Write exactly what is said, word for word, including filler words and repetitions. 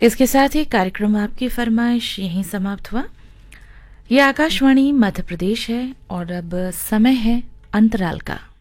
इसके साथ ही कार्यक्रम आपकी फरमाइश यहीं समाप्त हुआ। यह आकाशवाणी मध्य प्रदेश है और अब समय है अंतराल का।